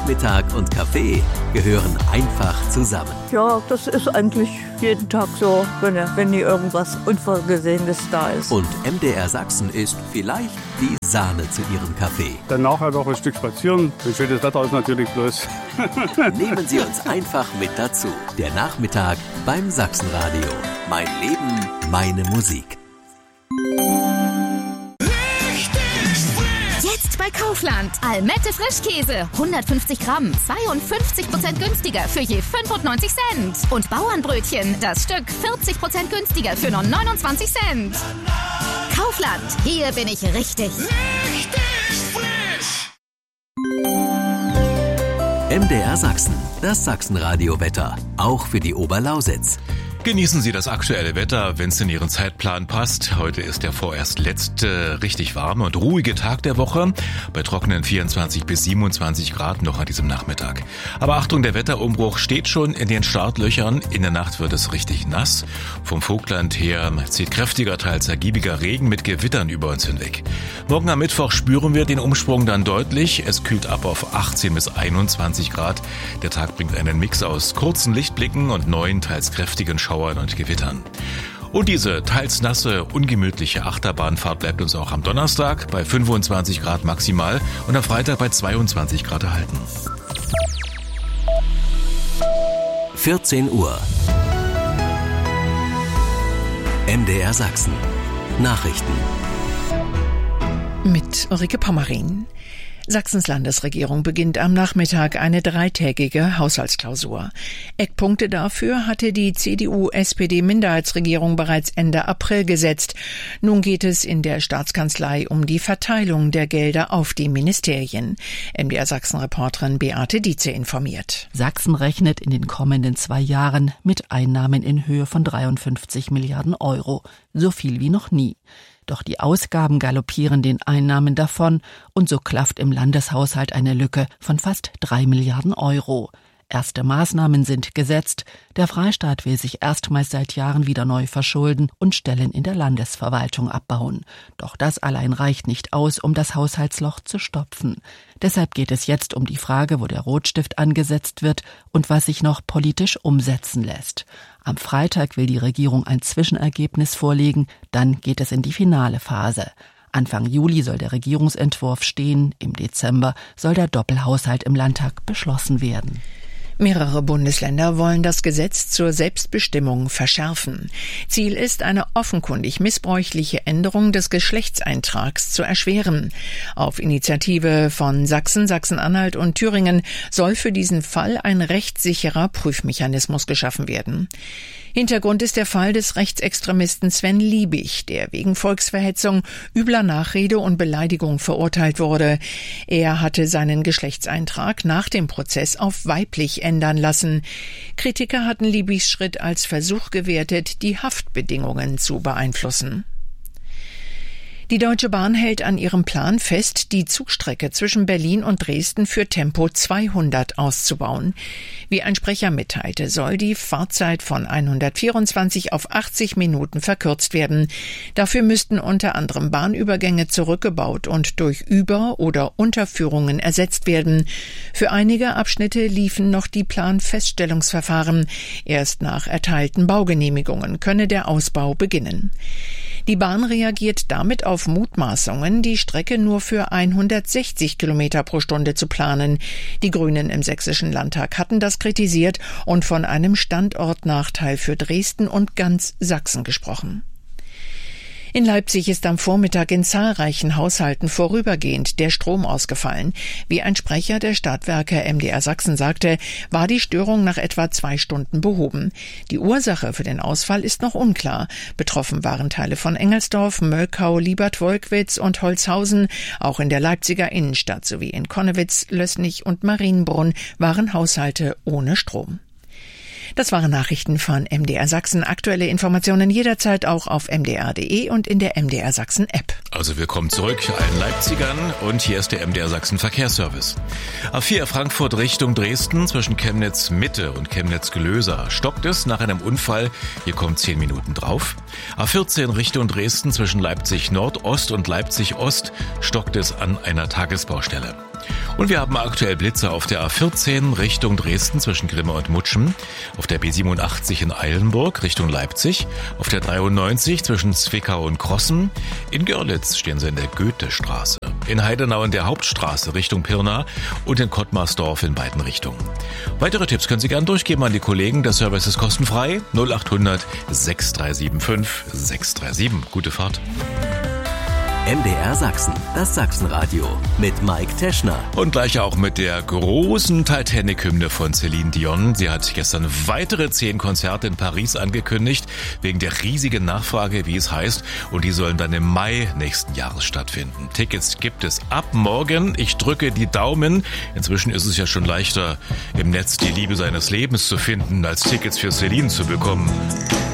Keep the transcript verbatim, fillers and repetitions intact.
Nachmittag und Kaffee gehören einfach zusammen. Ja, das ist eigentlich jeden Tag so, wenn, wenn nie irgendwas Unvorgesehenes da ist. Und M D R Sachsen ist vielleicht die Sahne zu ihrem Kaffee. Danach halt auch ein Stück spazieren. Ein schönes Wetter ist natürlich bloß. Nehmen Sie uns einfach mit dazu. Der Nachmittag beim Sachsenradio. Mein Leben, meine Musik. Jetzt bei Kaufland. Almette Frischkäse. hundertfünfzig Gramm. zweiundfünfzig Prozent günstiger für je fünfundneunzig Cent. Und Bauernbrötchen. Das Stück vierzig Prozent günstiger für nur neunundzwanzig Cent. Kaufland. Hier bin ich richtig. Richtig frisch. M D R Sachsen. Das Sachsenradio-Wetter. Auch für die Oberlausitz. Genießen Sie das aktuelle Wetter, wenn es in Ihren Zeitplan passt. Heute ist der vorerst letzte richtig warme und ruhige Tag der Woche. Bei trockenen vierundzwanzig bis siebenundzwanzig Grad noch an diesem Nachmittag. Aber Achtung, der Wetterumbruch steht schon in den Startlöchern. In der Nacht wird es richtig nass. Vom Vogtland her zieht kräftiger, teils ergiebiger Regen mit Gewittern über uns hinweg. Morgen am Mittwoch spüren wir den Umschwung dann deutlich. Es kühlt ab auf achtzehn bis einundzwanzig Grad. Der Tag bringt einen Mix aus kurzen Lichtblicken und neuen, teils kräftigen Schauern und Gewittern. Und diese teils nasse, ungemütliche Achterbahnfahrt bleibt uns auch am Donnerstag bei fünfundzwanzig Grad maximal und am Freitag bei zweiundzwanzig Grad erhalten. vierzehn Uhr. M D R Sachsen. Nachrichten. Mit Ulrike Pommerin. Sachsens Landesregierung beginnt am Nachmittag eine dreitägige Haushaltsklausur. Eckpunkte dafür hatte die C D U-S P D-Minderheitsregierung bereits Ende April gesetzt. Nun geht es in der Staatskanzlei um die Verteilung der Gelder auf die Ministerien. M D R Sachsen-Reporterin Beate Dietze informiert. Sachsen rechnet in den kommenden zwei Jahren mit Einnahmen in Höhe von dreiundfünfzig Milliarden Euro. So viel wie noch nie. Doch die Ausgaben galoppieren den Einnahmen davon und so klafft im Landeshaushalt eine Lücke von fast drei Milliarden Euro. Erste Maßnahmen sind gesetzt. Der Freistaat will sich erstmals seit Jahren wieder neu verschulden und Stellen in der Landesverwaltung abbauen. Doch das allein reicht nicht aus, um das Haushaltsloch zu stopfen. Deshalb geht es jetzt um die Frage, wo der Rotstift angesetzt wird und was sich noch politisch umsetzen lässt. Am Freitag will die Regierung ein Zwischenergebnis vorlegen, dann geht es in die finale Phase. Anfang Juli soll der Regierungsentwurf stehen, im Dezember soll der Doppelhaushalt im Landtag beschlossen werden. Mehrere Bundesländer wollen das Gesetz zur Selbstbestimmung verschärfen. Ziel ist, eine offenkundig missbräuchliche Änderung des Geschlechtseintrags zu erschweren. Auf Initiative von Sachsen, Sachsen-Anhalt und Thüringen soll für diesen Fall ein rechtssicherer Prüfmechanismus geschaffen werden. Hintergrund ist der Fall des Rechtsextremisten Sven Liebig, der wegen Volksverhetzung, übler Nachrede und Beleidigung verurteilt wurde. Er hatte seinen Geschlechtseintrag nach dem Prozess auf weiblich ändern lassen. Kritiker hatten Liebigs Schritt als Versuch gewertet, die Haftbedingungen zu beeinflussen. Die Deutsche Bahn hält an ihrem Plan fest, die Zugstrecke zwischen Berlin und Dresden für Tempo zweihundert auszubauen. Wie ein Sprecher mitteilte, soll die Fahrzeit von hundertvierundzwanzig auf achtzig Minuten verkürzt werden. Dafür müssten unter anderem Bahnübergänge zurückgebaut und durch Über- oder Unterführungen ersetzt werden. Für einige Abschnitte liefen noch die Planfeststellungsverfahren. Erst nach erteilten Baugenehmigungen könne der Ausbau beginnen. Die Bahn reagiert damit auf Mutmaßungen, die Strecke nur für hundertsechzig Kilometer pro Stunde zu planen. Die Grünen im Sächsischen Landtag hatten das kritisiert und von einem Standortnachteil für Dresden und ganz Sachsen gesprochen. In Leipzig ist am Vormittag in zahlreichen Haushalten vorübergehend der Strom ausgefallen. Wie ein Sprecher der Stadtwerke M D R Sachsen sagte, war die Störung nach etwa zwei Stunden behoben. Die Ursache für den Ausfall ist noch unklar. Betroffen waren Teile von Engelsdorf, Möllkau, Liebert-Wolkwitz und Holzhausen. Auch in der Leipziger Innenstadt sowie in Konnewitz, Lößnich und Marienbrunn waren Haushalte ohne Strom. Das waren Nachrichten von M D R Sachsen. Aktuelle Informationen jederzeit auch auf m d r punkt d e und in der M D R Sachsen App. Also willkommen zurück allen Leipzigern und hier ist der M D R Sachsen Verkehrsservice. A vier Frankfurt Richtung Dresden zwischen Chemnitz Mitte und Chemnitz Gelösa stockt es nach einem Unfall. Hier kommt zehn Minuten drauf. A vierzehn Richtung Dresden zwischen Leipzig Nordost und Leipzig Ost stockt es an einer Tagesbaustelle. Und wir haben aktuell Blitze auf der A vierzehn Richtung Dresden zwischen Grimma und Mutschen, auf der B siebenundachtzig in Eilenburg Richtung Leipzig, auf der dreiundneunzig zwischen Zwickau und Krossen, in Görlitz stehen sie in der Goethestraße, in Heidenau in der Hauptstraße Richtung Pirna und in Kottmarsdorf in beiden Richtungen. Weitere Tipps können Sie gerne durchgeben an die Kollegen. Der Service ist kostenfrei. null acht hundert sechs drei sieben fünf sechs drei sieben. Gute Fahrt. M D R Sachsen, das Sachsenradio mit Mike Teschner. Und gleich auch mit der großen Titanic-Hymne von Celine Dion. Sie hat gestern weitere zehn Konzerte in Paris angekündigt, wegen der riesigen Nachfrage, wie es heißt. Und die sollen dann im Mai nächsten Jahres stattfinden. Tickets gibt es ab morgen. Ich drücke die Daumen. Inzwischen ist es ja schon leichter, im Netz die Liebe seines Lebens zu finden, als Tickets für Celine zu bekommen.